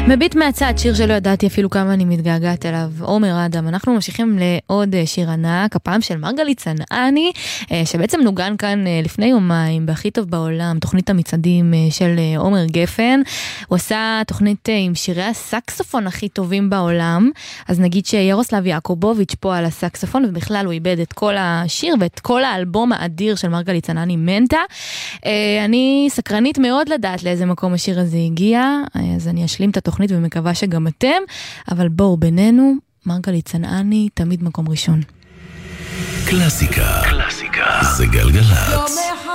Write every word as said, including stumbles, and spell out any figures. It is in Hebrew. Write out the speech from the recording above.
מביט מהצד, שיר שלא ידעתי אפילו כמה אני מתגעגעת אליו, עומר אדם. אנחנו ממשיכים לעוד שיר ענק, הפעם של מרגלית צנעני, שבעצם נוגן כאן לפני יומיים, בהכי טוב בעולם, תוכנית המצעדים של עומר גפן. הוא עשה תוכנית עם שירי הסקסופון הכי טובים בעולם, אז נגיד שירוסלב יעקובוביץ' פה על הסקסופון, ובכלל הוא איבד את כל השיר ואת כל האלבום האדיר של מרגלית צנעני מנטה. אני סקרנית מאוד לדעת לאיזה מקום השיר הזה הגיע, אז אני אשלים את התוכנית ומקווה שגם אתם, אבל בואו בינינו, מרגלית צנעני תמיד מקום ראשון. קלאסיקה, קלאסיקה, זה גלגלצ.